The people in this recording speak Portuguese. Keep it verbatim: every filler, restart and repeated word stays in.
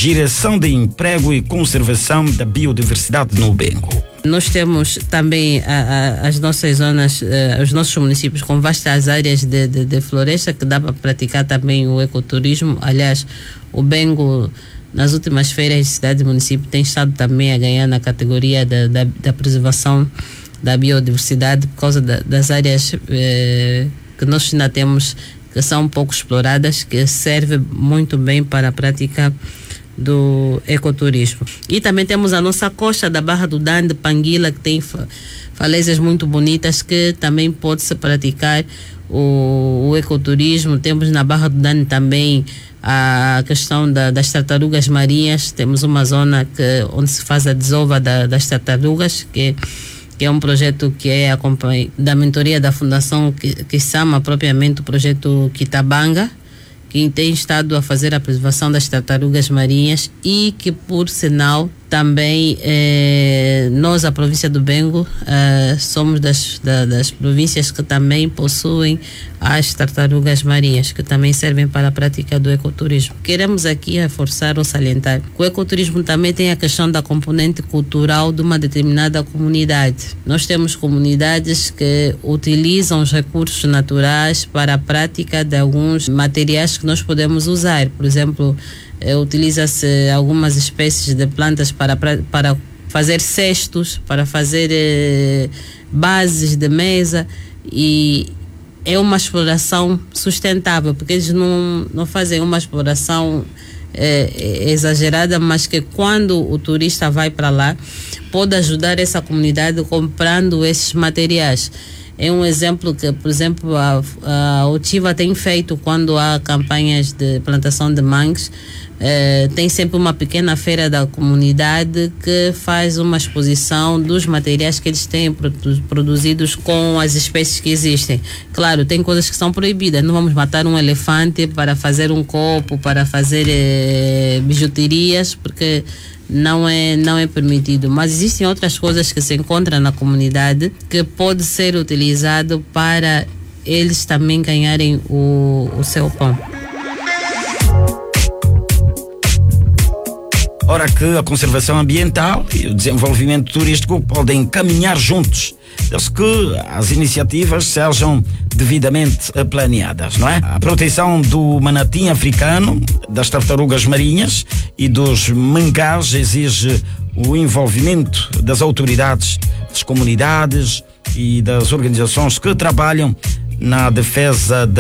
Geração de Emprego e Conservação da Biodiversidade no Bengo. Nós temos também a, a, as nossas zonas, uh, os nossos municípios com vastas áreas de, de, de floresta que dá para praticar também o ecoturismo. Aliás, o Bengo, nas últimas feiras de cidade e município, tem estado também a ganhar na categoria da, da, da preservação da biodiversidade por causa da, das áreas uh, que nós ainda temos que são pouco exploradas, que serve muito bem para a prática do ecoturismo. E também temos a nossa costa da Barra do Dande, Panguila, que tem falésias muito bonitas que também pode-se praticar o, o ecoturismo. Temos na Barra do Dande também a questão da, das tartarugas marinhas. Temos uma zona que, onde se faz a desova da, das tartarugas, que, que é um projeto que é a, da mentoria da Fundação que, que chama propriamente o projeto Quitabanga, que tem estado a fazer a preservação das tartarugas marinhas e que, por sinal, também eh, nós, a província do Bengo, eh, somos das, da, das províncias que também possuem as tartarugas marinhas, que também servem para a prática do ecoturismo. Queremos aqui reforçar ou salientar que o ecoturismo também tem a questão da componente cultural de uma determinada comunidade. Nós temos comunidades que utilizam os recursos naturais para a prática de alguns materiais que nós podemos usar. Por exemplo, eh, utiliza-se algumas espécies de plantas para, para fazer cestos, para fazer eh, bases de mesa, e é uma exploração sustentável, porque eles não, não fazem uma exploração eh, exagerada, mas que quando o turista vai para lá, pode ajudar essa comunidade comprando esses materiais. É um exemplo que, por exemplo, a, a Otiva tem feito quando há campanhas de plantação de mangues. Eh, tem sempre uma pequena feira da comunidade que faz uma exposição dos materiais que eles têm produ produzidos com as espécies que existem. Claro, tem coisas que são proibidas. Não vamos matar um elefante para fazer um copo, para fazer eh, bijuterias, porque não é, não é permitido. Mas existem outras coisas que se encontram na comunidade que pode ser utilizado para eles também ganharem o, o seu pão. Ora que a conservação ambiental e o desenvolvimento turístico podem caminhar juntos, desde que as iniciativas sejam devidamente planeadas, não é? A proteção do manatim africano, das tartarugas marinhas e dos mangás exige o envolvimento das autoridades, das comunidades e das organizações que trabalham na defesa da